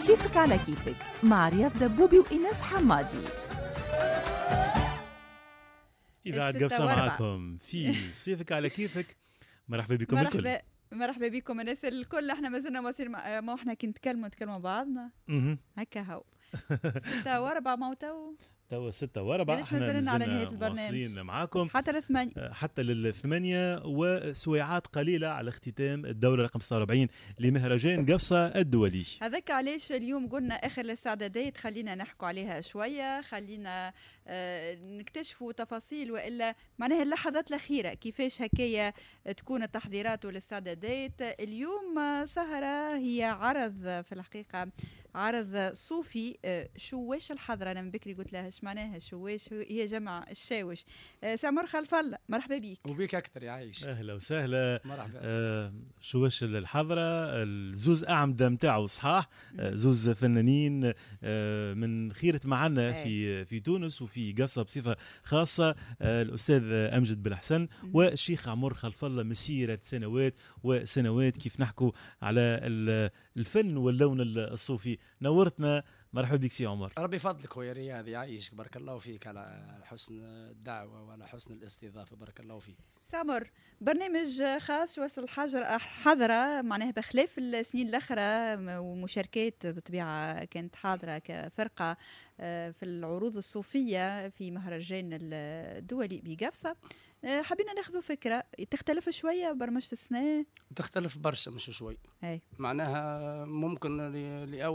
صيفك على كيفك مع رياض دبوبي وإيناس حمادي. إذا قبصة معكم في صيفك على كيفك. مرحبا بكم الكل. مرحبا بكم الناس الكل. احنا ما زلنا ما احنا كي نتكلموا بعضنا هكا هو 6:04 توا 6:04 احنا على نهاية البرنامج واصلين معاكم حتى لل8 وسويعات قليلة على اختتام الدورة رقم 46 لمهرجان قبصة الدولي. هذاك علاش اليوم قلنا آخر الاستعدادات خلينا نحكوا عليها شوية، خلينا نكتشفوا تفاصيل وإلا معناها اللحظات الأخيرة كيفاش هكايا تكون التحضيرات والاستعدادات. اليوم سهرة هي عرض في الحقيقة عرض صوفي شواش الحضرة. أنا من بكري قلت لها ايش معناها شواش، هي جمع الشاوش. سامر خلف الله مرحبا بيك. وبيك أكثر يا عايش. أهلا وسهلا. مرحبا. شواش الحضرة الزوز أعمدة متاعه صحاح، زوز فنانين من خيرة معنا في تونس وفي قصة بصفة خاصة، الأستاذ أمجد بالحسن والشيخ عمر خلف الله. مسيرة سنوات وسنوات كيف نحكوا على الفن واللون الصوفي. نورتنا، مرحبا بك سي عمر. ربي فضلك خويا رياض يعيشك، بارك الله فيك على حسن الدعوة وعلى حسن الاستضافة، بارك الله فيك. سامر برنامج خاص وصل حضرة معناها بخلاف السنين الأخرى ومشاركات بطبيعة كانت حاضرة كفرقة في العروض الصوفية في مهرجان الدولي بقفصة. حبينا ناخذ فكرة تختلف شوية برمجة السنة، تختلف برشا مش شوي. هي. معناها ممكن لأول